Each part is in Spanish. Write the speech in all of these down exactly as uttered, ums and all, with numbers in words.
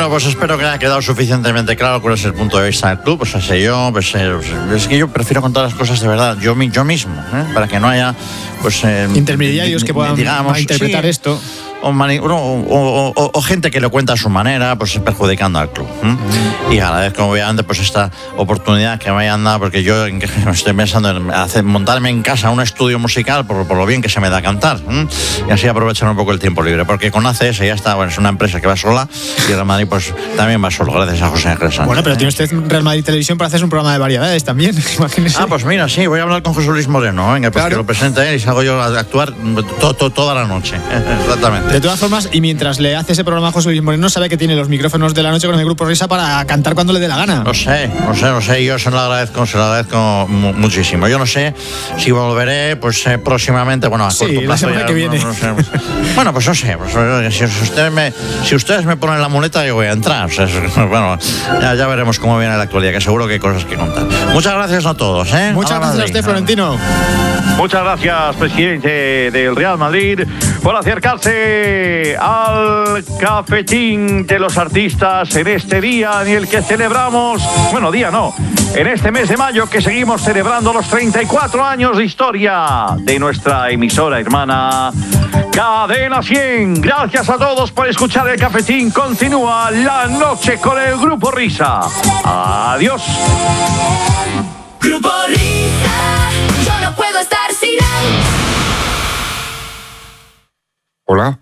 Bueno, pues espero que haya quedado suficientemente claro cuál es el punto de vista del club. Pues sé yo, pues, eh, es que yo prefiero contar las cosas de verdad, yo, yo mismo, ¿eh? Para que no haya pues eh, intermediarios que puedan digamos, interpretar sí, esto. O, mani, o, o, o, o gente que lo cuenta a su manera, pues perjudicando al club. ¿eh? Mm. Y agradezco obviamente pues esta oportunidad que me hayan dado, porque yo estoy pensando en hacer, montarme en casa un estudio musical por, por lo bien que se me da cantar. ¿eh? Y así aprovechar un poco el tiempo libre, porque con A C S ya está, bueno, es una empresa que va sola y Real Madrid pues también va solo, gracias a José Ángel Sánchez. Bueno, pero tiene usted Real Madrid Televisión para hacer un programa de variedades también, imagínese. Ah, pues mira, sí, voy a hablar con José Luis Moreno, venga, pues claro. Que lo presente él y salgo yo a actuar to, to, toda la noche, exactamente. De todas formas, y mientras le hace ese programa a José Luis Moreno, sabe que tiene los micrófonos de la noche con el Grupo Risa para cantar cuando le dé la gana. Lo sé, lo sé, lo sé, yo se lo agradezco, se lo agradezco muchísimo. Yo no sé si volveré, pues eh, próximamente, bueno, a sí, corto plazo. La semana ya, que viene. No, no sé. Bueno, pues no sé, pues, si, ustedes me, si ustedes me ponen la muleta, yo voy a entrar. O sea, bueno, ya, ya veremos cómo viene la actualidad, que seguro que hay cosas que contar. Muchas gracias a todos, ¿eh? Muchas a gracias Madrid. A usted, Florentino. Muchas gracias, presidente del Real Madrid, por acercarse al cafetín de los artistas en este día en el que celebramos, bueno, día no, en este mes de mayo que seguimos celebrando los treinta y cuatro años de historia de nuestra emisora hermana Cadena cien. Gracias a todos por escuchar el cafetín. Continúa la noche con el Grupo Risa. Adiós. Grupo Risa, yo no puedo estar sin él. Hola.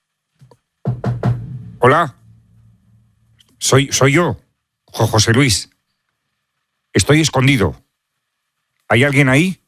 Hola. Soy, soy yo, José Luis. Estoy escondido. ¿Hay alguien ahí?